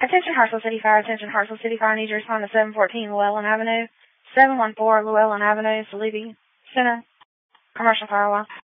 Attention Hartselle City Fire, attention Hartselle City Fire, need you to respond to 714 Llewellyn Avenue, 714 Llewellyn Avenue, Salubi Center, commercial fire alarm.